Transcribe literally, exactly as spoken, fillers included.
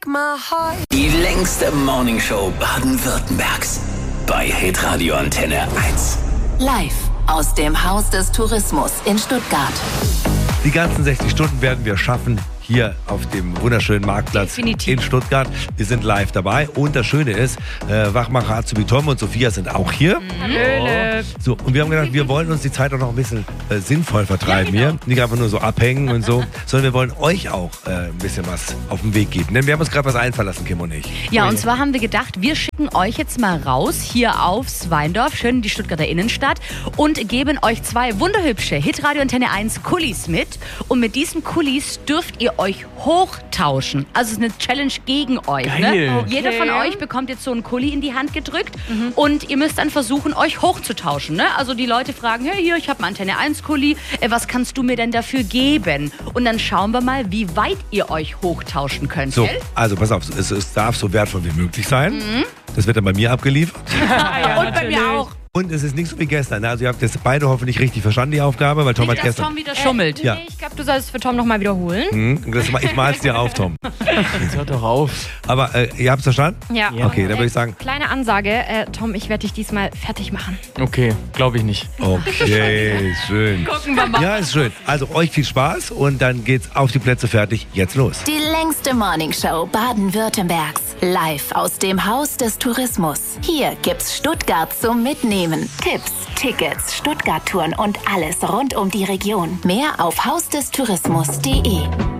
Die längste Morningshow Baden-Württembergs bei Hitradio Antenne eins. Live aus dem Haus des Tourismus in Stuttgart. Die ganzen sechzig Stunden werden wir schaffen hier auf dem wunderschönen Marktplatz Definitiv. in Stuttgart. Wir sind live dabei und das Schöne ist, äh, Wachmacher Azubi Tom und Sophia sind auch hier. Hallöle. So, und wir haben gedacht, wir wollen uns die Zeit auch noch ein bisschen äh, sinnvoll vertreiben Ja, genau. hier. Nicht einfach nur so abhängen und so, sondern wir wollen euch auch äh, ein bisschen was auf den Weg geben. Denn wir haben uns gerade was einfallen lassen, Kim und ich. Ja, und zwar haben wir gedacht, wir schicken euch jetzt mal raus hier aufs Weindorf, schön in die Stuttgarter Innenstadt und geben euch zwei wunderhübsche Hitradio Antenne eins Kulis mit. Und mit diesen Kulis dürft ihr euch hochtauschen. Also es ist eine Challenge gegen euch. Geil. Ne? Okay. Jeder von euch bekommt jetzt so einen Kuli in die Hand gedrückt und ihr müsst dann versuchen, euch hochzutauschen. Ne? Also die Leute fragen, hey, hier, ich habe einen Antenne eins Kuli, äh, was kannst du mir denn dafür geben? Und dann schauen wir mal, wie weit ihr euch hochtauschen könnt. So, Gell? also pass auf, es, es darf so wertvoll wie möglich sein. Mhm. Das wird dann bei mir abgeliefert. Und bei mir auch. Und es ist nicht so wie gestern. Also ihr habt jetzt beide hoffentlich richtig verstanden, die Aufgabe, weil Tom hat Dass gestern... Tom wieder schummelt. Ja. Nee, ich glaube, du sollst für Tom nochmal wiederholen. Hm, das, ich mal's dir auf, Tom. Jetzt hört doch auf. Aber äh, ihr habt's verstanden? Ja. Ja. Okay, dann würde ich sagen... Kleine Ansage, äh, Tom, ich werde dich diesmal fertig machen. Okay, glaube ich nicht. Okay, schön. Gucken wir mal. Ja, ist schön. Also euch viel Spaß und dann geht's auf die Plätze fertig. Jetzt los. Die längste Morningshow Baden-Württembergs. Live aus dem Haus des Tourismus. Hier gibt's Stuttgart zum Mitnehmen. Tipps, Tickets, Stuttgart-Touren und alles rund um die Region. Mehr auf hausdestourismus punkt de.